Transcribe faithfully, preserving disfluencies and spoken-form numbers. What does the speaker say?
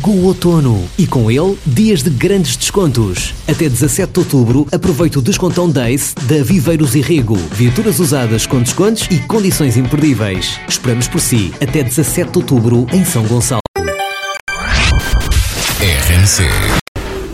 Chegou o outono e com ele dias de grandes descontos. Até dezassete de outubro aproveite o descontão Days da Viveiros e Rego. Viaturas usadas com descontos e condições imperdíveis. Esperamos por si até dezassete de outubro em São Gonçalo. R N C